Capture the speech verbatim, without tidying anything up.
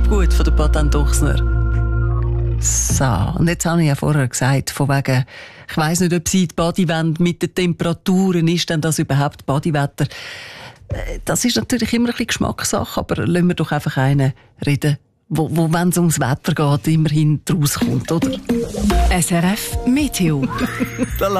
Liebgut von der Patent Ochsner. So, und jetzt habe ich ja vorher gesagt, von wegen, ich weiss nicht, ob sie die Badewände mit den Temperaturen ist, denn das überhaupt Badewetter. Das ist natürlich immer ein bisschen Geschmackssache, aber lassen wir doch einfach einen reden, wo, wo wenn es ums Wetter geht, immerhin rauskommt, oder? S R F Meteo.